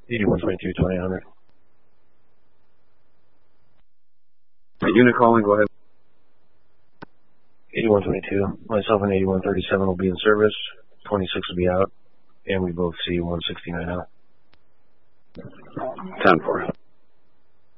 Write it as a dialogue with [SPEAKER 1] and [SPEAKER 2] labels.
[SPEAKER 1] 8122, 2000.
[SPEAKER 2] Unit calling, go ahead.
[SPEAKER 1] 8122. Myself and 8137 will be in service. 26 will be out. And we both see 169 out.
[SPEAKER 2] 10-4.